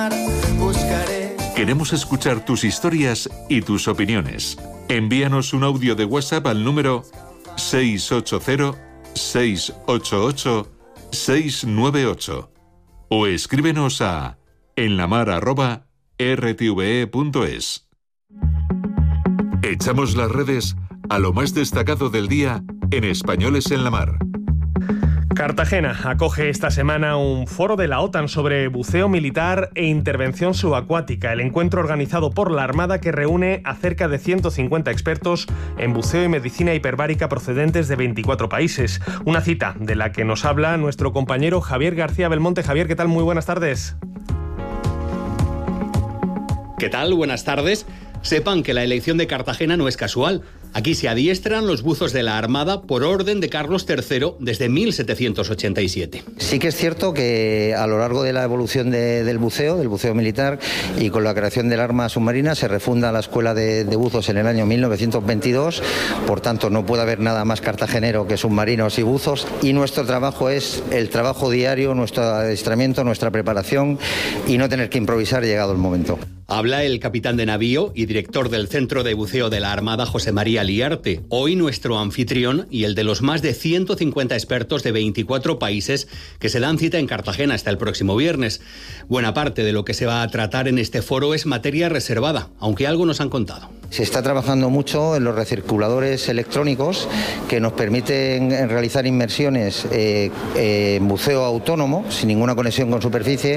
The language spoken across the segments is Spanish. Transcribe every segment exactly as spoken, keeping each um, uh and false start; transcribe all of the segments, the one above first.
Queremos escuchar tus historias y tus opiniones. Envíanos un audio de WhatsApp al número seis ocho cero, seis ocho ocho, seis nueve ocho o escríbenos a enlamar arroba r t v e punto es. Echamos las redes a lo más destacado del día en Españoles en la Mar. Cartagena acoge esta semana un foro de la OTAN sobre buceo militar e intervención subacuática, el encuentro organizado por la Armada que reúne a cerca de ciento cincuenta expertos en buceo y medicina hiperbárica procedentes de veinticuatro países. Una cita de la que nos habla nuestro compañero Javier García Belmonte. Javier, ¿qué tal? Muy buenas tardes. ¿Qué tal? Buenas tardes. Sepan que la elección de Cartagena no es casual. Aquí se adiestran los buzos de la Armada por orden de Carlos tercero desde mil setecientos ochenta y siete. Sí que es cierto que a lo largo de la evolución de, del buceo, del buceo militar y con la creación del arma submarina se refunda la Escuela de, de Buzos en el año mil novecientos veintidós, por tanto no puede haber nada más cartagenero que submarinos y buzos, y nuestro trabajo es el trabajo diario, nuestro adiestramiento, nuestra preparación y no tener que improvisar llegado el momento. Habla el capitán de navío y director del Centro de Buceo de la Armada, José María Liarte, hoy nuestro anfitrión y el de los más de ciento cincuenta expertos de veinticuatro países que se dan cita en Cartagena hasta el próximo viernes. Buena parte de lo que se va a tratar en este foro es materia reservada, aunque algo nos han contado. Se está trabajando mucho en los recirculadores electrónicos que nos permiten realizar inmersiones eh, eh, en buceo autónomo, sin ninguna conexión con superficie,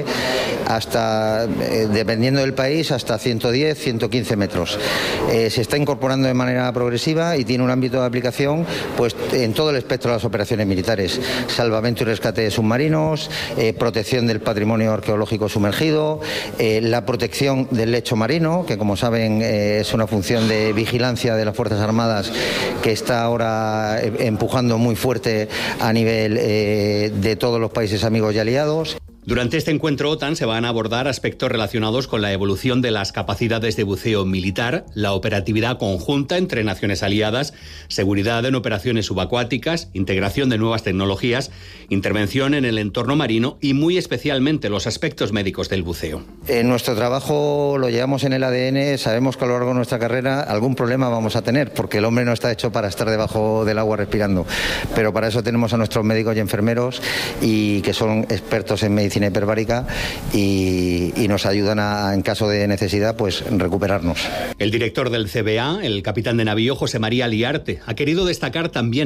hasta, eh, dependiendo del país, hasta ciento diez, ciento quince metros. Eh, se está incorporando de manera progresiva y tiene un ámbito de aplicación pues, en todo el espectro de las operaciones militares. Salvamento y rescate de submarinos, eh, protección del patrimonio arqueológico sumergido, eh, la protección del lecho marino, que como saben eh, es una función de vigilancia de las Fuerzas Armadas que está ahora empujando muy fuerte a nivel eh, de todos los países amigos y aliados. Durante este encuentro OTAN se van a abordar aspectos relacionados con la evolución de las capacidades de buceo militar, la operatividad conjunta entre naciones aliadas, seguridad en operaciones subacuáticas, integración de nuevas tecnologías, intervención en el entorno marino y muy especialmente los aspectos médicos del buceo. En nuestro trabajo lo llevamos en el A D N, sabemos que a lo largo de nuestra carrera algún problema vamos a tener, porque el hombre no está hecho para estar debajo del agua respirando, pero para eso tenemos a nuestros médicos y enfermeros y que son expertos en medicina hiperbárica y, y nos ayudan a, en caso de necesidad, pues recuperarnos. El director del C B A, el capitán de navío José María Liarte, ha querido destacar también